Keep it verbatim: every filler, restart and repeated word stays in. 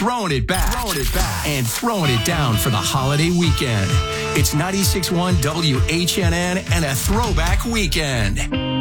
throwing it back, throwing it back, and throwing it down for the holiday weekend. It's ninety-six point one W H N N and a throwback weekend.